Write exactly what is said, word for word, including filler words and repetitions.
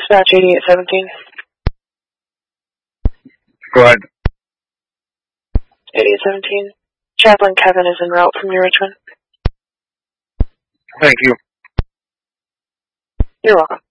Dispatch eighty-eight seventeen. Go ahead. eighty-eight seventeen. Chaplain Kevin is en route from New Richmond. Thank you. You're welcome.